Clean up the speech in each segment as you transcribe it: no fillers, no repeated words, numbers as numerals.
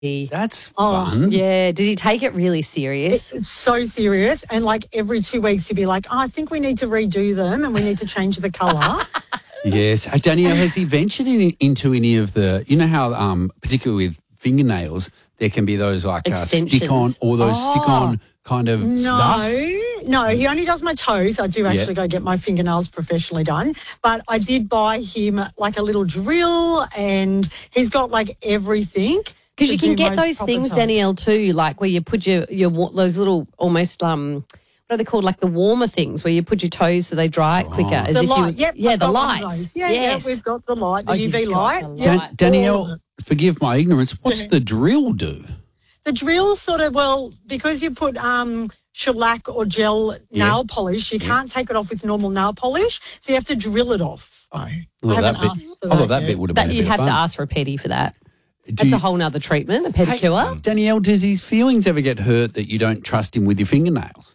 That's fun. Yeah. Did he take it really serious? It's so serious. And like every 2 weeks he'd be like, I think we need to redo them and we need to change the colour. Yes. Danielle, has he ventured into any of the, you know how, particularly with fingernails, there can be those like stick-on or those stick-on kind of stuff? No, he only does my toes. I do actually go get my fingernails professionally done. But I did buy him like a little drill and he's got like everything. Because you can get those things, Danielle, too, like where you put your those little almost, what are they called, like the warmer things where you put your toes so they dry quicker. As the if light, the lights. Yeah, we've got the light, the UV light. Danielle, forgive my ignorance, what's the drill do? The drill sort of, because you put shellac or gel nail polish, you can't take it off with normal nail polish, so you have to drill it off. I haven't asked for that. I thought that bit would have been You'd have to ask for a pedi for that. That's a whole nother treatment, a pedicure. Hey, Danielle, does his feelings ever get hurt that you don't trust him with your fingernails?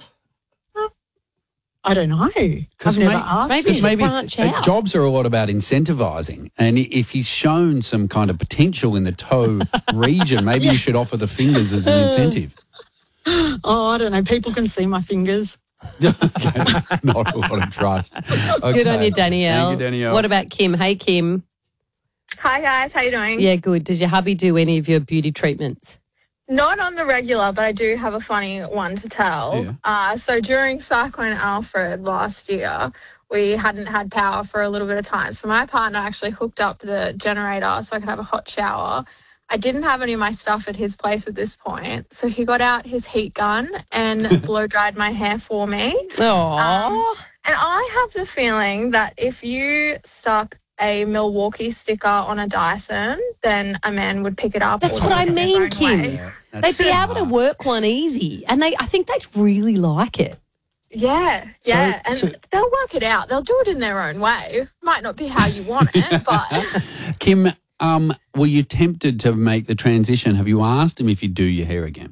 I don't know. I've never asked. Maybe branch out. Jobs are a lot about incentivising, and if he's shown some kind of potential in the toe region, maybe you should offer the fingers as an incentive. Oh, I don't know. People can see my fingers. Okay. Not a lot of trust. Okay. Good on you, Danielle. Thank you, Danielle. What about Kim? Hey, Kim. Hi, guys. How you doing? Yeah, good. Does your hubby do any of your beauty treatments? Not on the regular, but I do have a funny one to tell. Yeah. So during Cyclone Alfred last year, we hadn't had power for a little bit of time. So my partner actually hooked up the generator so I could have a hot shower. I didn't have any of my stuff at his place at this point. So he got out his heat gun and blow-dried my hair for me. Aww. And I have the feeling that if you stuck a Milwaukee sticker on a Dyson, then a man would pick it up. That's what I mean, Kim. They'd be able to work one easy, and I think they'd really like it. Yeah, and they'll work it out. They'll do it in their own way. Might not be how you want it, but... Kim, were you tempted to make the transition? Have you asked him if he'd do your hair again?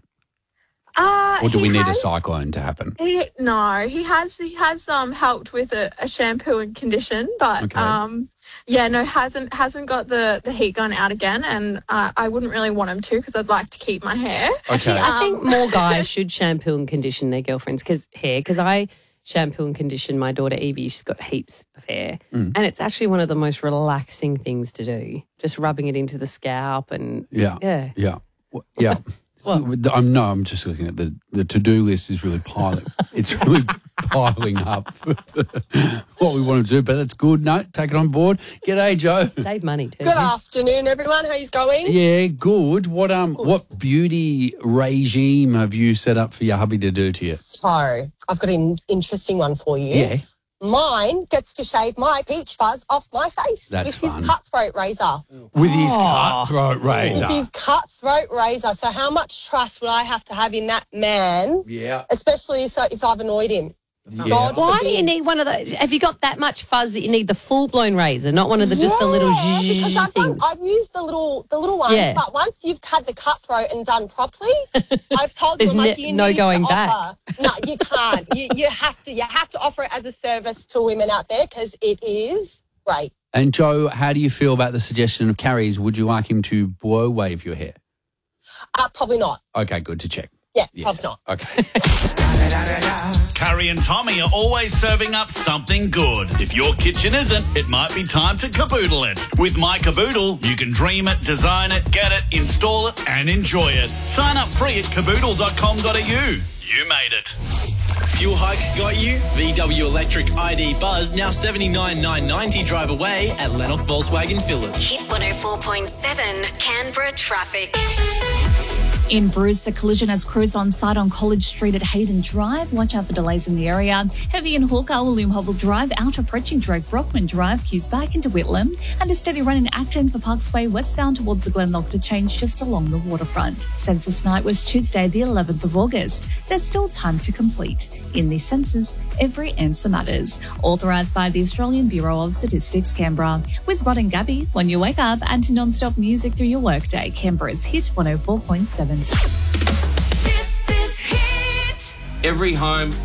Or do we need a cyclone to happen? He has helped with a shampoo and condition, but hasn't got the heat gun out again, and I wouldn't really want him to because I'd like to keep my hair. Actually, I think more guys should shampoo and condition their girlfriends' hair because I shampoo and condition my daughter Evie. She's got heaps of hair, and it's actually one of the most relaxing things to do. Just rubbing it into the scalp and yeah. What? I'm just looking at the to-do list is really piling. It's really piling up what we want to do, but that's good. No, take it on board. G'day, Joe. Save money too. Good afternoon, everyone. How you going? Yeah, good. What beauty regime have you set up for your hubby to do to you? So I've got an interesting one for you. Yeah. Mine gets to shave my peach fuzz off my face with his cutthroat razor. With his cutthroat razor. With his cutthroat razor. So how much trust would I have to have in that man? Yeah. Especially if I've annoyed him. Yeah. Why do you need one of those? Have you got that much fuzz that you need the full-blown razor, not one of the just the little because things? I've used the little ones, but once you've had the cutthroat and done properly, I've told them you no need going to back. offer. No, you can't. you have to offer it as a service to women out there because it is great. And Joe, how do you feel about the suggestion of Carrie's? Would you like him to blow wave your hair? Probably not. Okay, good to check. Yeah, probably not. Okay. Carrie and Tommy are always serving up something good. If your kitchen isn't, it might be time to caboodle it. With My Caboodle, you can dream it, design it, get it, install it and enjoy it. Sign up free at caboodle.com.au. You made it. Fuel hike got you? VW Electric ID Buzz now $79,990 drive away at Lennox Volkswagen Village. Hit 104.7 Canberra traffic. In Bruce, a collision has crews on site on College Street at Hayden Drive. Watch out for delays in the area. Heavy in Hawker, William Hobble Drive, out of Pritching Direct, Brockman Drive, queues back into Whitlam. And a steady run in Acton for Parksway westbound towards the Glenlock change just along the waterfront. Census night was Tuesday, the 11th of August. There's still time to complete. In the census, every answer matters. Authorised by the Australian Bureau of Statistics, Canberra. With Rod and Gabby, when you wake up and non-stop music through your workday. Canberra's Hit 104.7. This is Hit. Every home